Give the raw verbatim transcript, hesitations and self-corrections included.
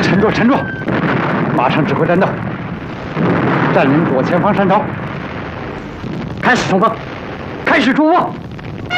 沉着，沉着，马上指挥战斗，占领左前方山头，开始冲锋，开始出发。